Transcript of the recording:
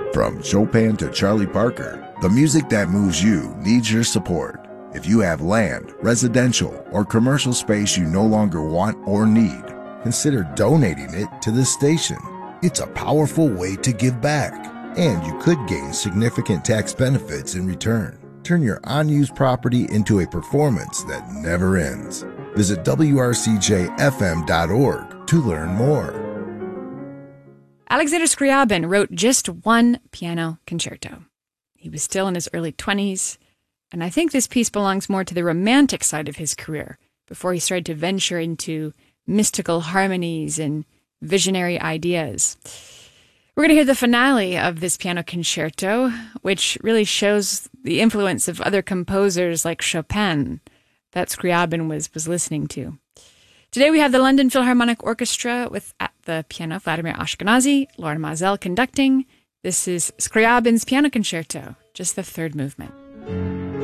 From Chopin to Charlie Parker, the music that moves you needs your support. If you have land, residential, or commercial space you no longer want or need, consider donating it to this station. It's a powerful way to give back, and you could gain significant tax benefits in return. Turn your unused property into a performance that never ends. Visit wrcjfm.org to learn more. Alexander Scriabin wrote just one piano concerto. He was still in his early 20s, and I think this piece belongs more to the romantic side of his career, before he started to venture into mystical harmonies and visionary ideas. We're going to hear the finale of this piano concerto, which really shows the influence of other composers like Chopin that Scriabin was listening to. Today we have the London Philharmonic Orchestra with, at the piano, Vladimir Ashkenazy, Lorne Mazel conducting. This is Scriabin's Piano Concerto, just the third movement.